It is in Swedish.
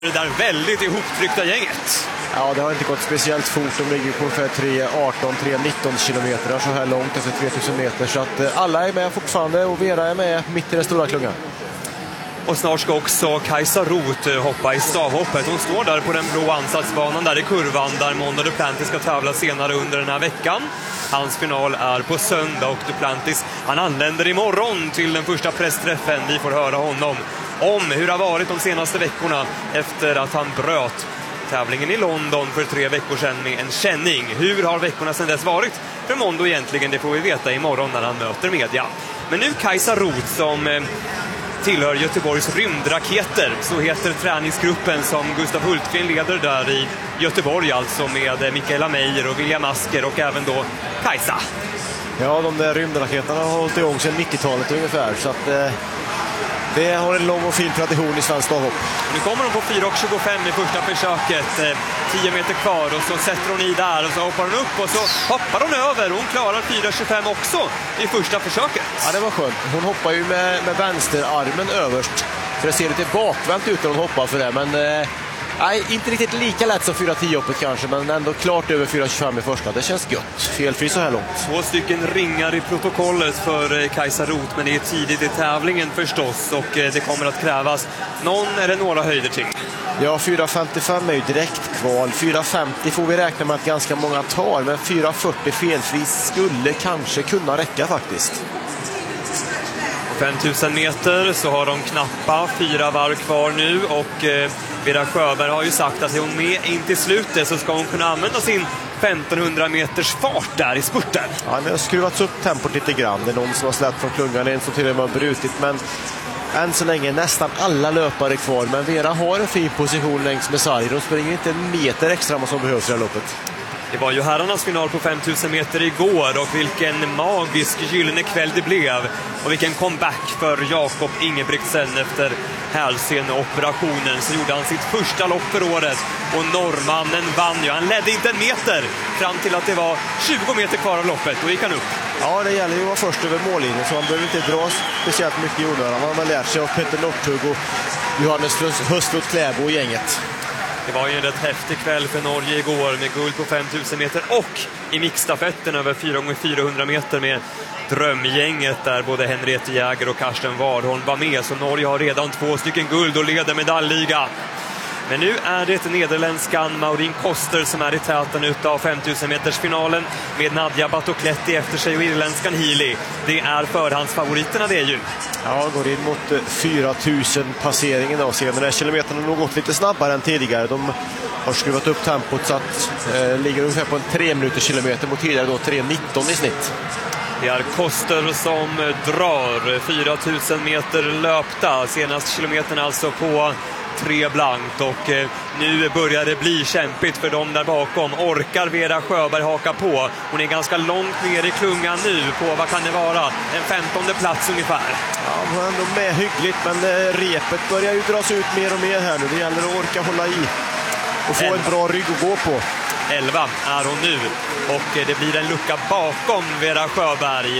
Det där väldigt ihoptryckta gänget. Ja, det har inte gått speciellt fort. De ligger på ungefär 3.18-3.19 kilometer så här långt efter 3000 meter. Så att alla är med fortfarande och Vera är med mitt i den stora klungan. Och snart ska också Kajsa Roth hoppa i stavhoppet. Hon står där på den blå ansatsbanan där i kurvan där Mondo Duplantis ska tävla senare under den här veckan. Hans final är på söndag och Duplantis han anländer imorgon till den första pressträffen. Vi får höra honom om hur det har varit de senaste veckorna efter att han bröt tävlingen i London för 3 veckor sedan med en känning. Hur har veckorna sedan dess varit för Mondo egentligen? Det får vi veta imorgon när han möter media. Men nu Kajsa Roth som tillhör Göteborgs rymdraketer, så heter träningsgruppen som Gustav Hultgren leder där i Göteborg, alltså med Mikaela Meijer och William Asker och även då Kajsa. Ja, de där rymdraketerna har hållit igång sedan 90-talet ungefär, så att det har en lång och fin tradition i svensk stavhopp. Nu kommer hon på 4.25 i första försöket, 10 meter kvar och så sätter hon i där och så hoppar hon upp och så hoppar hon över. Hon klarar 4.25 också i första försöket. Ja, det var skönt. Hon hoppar ju med vänsterarmen överst, för det ser lite bakvänt ut när hon hoppar för det, men nej, inte riktigt lika lätt som 4.10-hoppet kanske, men ändå klart över 4.25 i första. Det känns gött. Felfri så här långt. 2 stycken ringar i protokollet för Kajsa Roth, men det är tidigt i tävlingen förstås och det kommer att krävas någon eller några höjder till. Ja, 4.55 är ju direkt kval. 4.50 får vi räkna med att ganska många tar, men 4.40 felfri skulle kanske kunna räcka faktiskt. 5000 meter så har de knappa 4 varv kvar nu och Vera Sjöberg har ju sagt att är hon med in till slutet så ska hon kunna använda sin 1500 meters fart där i spurten. Ja, det har skruvats upp tempot lite grann. Det är någon som har släppt från klungan, en som till och med har brutit, men än så länge nästan alla löpare kvar. Men Vera har en fin position längs med sarg. De springer inte en meter extra vad som behövs i det här loppet. Det var ju herrarnas final på 5000 meter igår och vilken magisk gyllene kväll det blev. Och vilken comeback för Jakob Ingebrigtsen efter hälseneoperationen. Så gjorde han sitt första lopp för året och norrmannen vann ju. Han ledde inte en meter fram till att det var 20 meter kvar av loppet. Då gick han upp. Ja, det gäller ju att vara först över mållinjen så han behöver inte dra speciellt mycket i onödan. Han har lärt sig av Petter Northug och Johannes Höstlund Kläbo och gänget. Det var ju en rätt häftig kväll för Norge igår med guld på 5000 meter och i mixstafetten över 4x400 meter med drömgänget där både Henriette Jäger och Karsten Warholm var med. Så Norge har redan 2 stycken guld och leder medaljliga. Men nu är det nederländskan Maureen Koster som är i täten utav 5000 meters finalen med Nadia Batocletti efter sig och irländskan Healy. Det är förhandsfavoriterna det är ju. Ja, går in mot 4000 passeringen då. Sen den här kilometern har nog gått lite snabbare än tidigare. De har skruvat upp tempot så att ligger ungefär på en 3 minuters kilometer mot tidigare då 3.19 i snitt. Det är Koster som drar 4000 meter löpta. Senast kilometern alltså på 3 blankt och nu börjar det bli kämpigt för dem där bakom. Orkar Vera Sjöberg haka på? Hon är ganska långt ner i klungan nu på, vad kan det vara? En 15:e plats ungefär. Ja, hon är ändå med hyggligt, men repet börjar ju dras ut mer och mer här nu. Det gäller att orka hålla i och få 11. En bra rygg att gå på. 11 är hon nu och det blir en lucka bakom Vera Sjöberg.